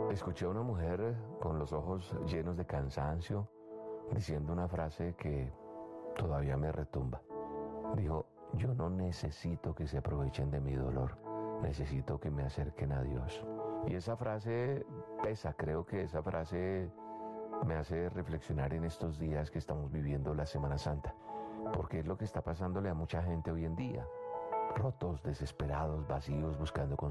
Escuché a una mujer con los ojos llenos de cansancio diciendo una frase que todavía me retumba. Dijo: yo no necesito que se aprovechen de mi dolor, necesito que me acerquen a Dios. Y esa frase pesa, creo que esa frase me hace reflexionar en estos días que estamos viviendo la Semana Santa, porque es lo que está pasándole a mucha gente hoy en día, rotos, desesperados, vacíos, buscando